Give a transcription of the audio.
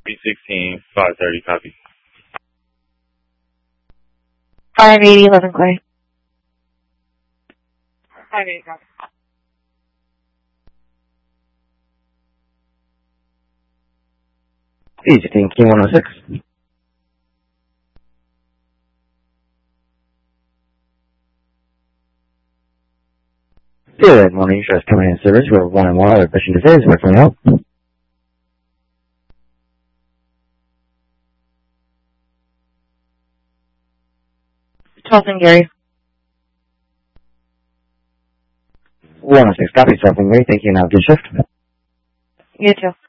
B16, 530, copy. 580, 11 Clay. 580, copy. B16, King 106. Good morning, Stress Coming in Service. We're 1 and 1. Our mission today is working out. Charleston, Gary. 106, copy, Charleston, Gary. Thank you, now good shift. You too.